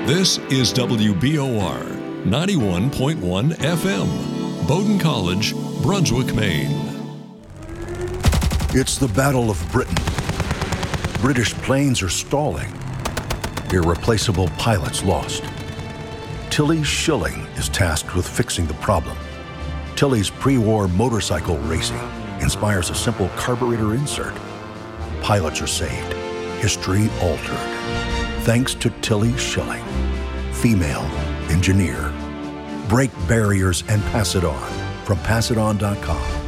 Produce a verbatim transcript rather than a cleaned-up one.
This is W B O R ninety-one point one F M, Bowdoin College, Brunswick, Maine. It's the Battle of Britain. British planes are stalling. Irreplaceable pilots lost. Tilly Schilling is tasked with fixing the problem. Tilly's pre-war motorcycle racing inspires a simple carburetor insert. Pilots are saved. History altered. Thanks to Tilly Schilling, female engineer. Break barriers and pass it on from pass it on dot com.